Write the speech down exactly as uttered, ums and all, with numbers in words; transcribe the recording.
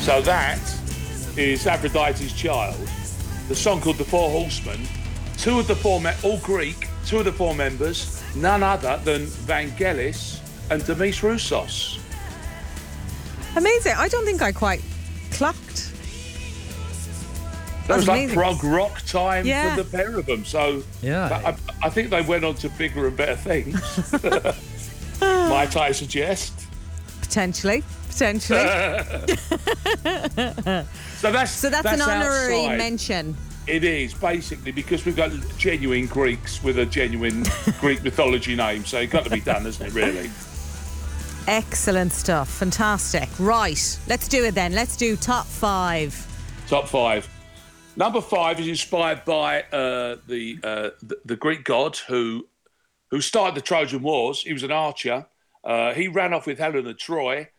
So that is Aphrodite's child. The song called The Four Horsemen. Two of the four, me- all Greek, two of the four members, none other than Vangelis and Demis Roussos. Amazing. I don't think I quite clocked. That was like amazing. prog rock time Yeah. for the pair of them. So Yeah. I, I think they went on to bigger and better things. Might I suggest? Potentially. Potentially. So that's So that's, an honorary outside. mention. It is, basically, because we've got genuine Greeks with a genuine Greek mythology name. So it's got to be done, hasn't it, really? Excellent stuff. Fantastic. Right. Let's do it then. Let's do top five. Top five. Number five is inspired by uh, the, uh, the the Greek god who who started the Trojan Wars. He was an archer. Uh, he ran off with Helen of Troy.